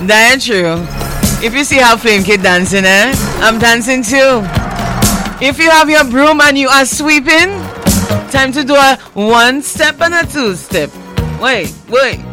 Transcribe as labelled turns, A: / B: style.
A: That ain't true. If you see how Flame Kid dancing, I'm dancing too. If you have your broom and you are sweeping, time to do a 1 step and a 2 step. Wait.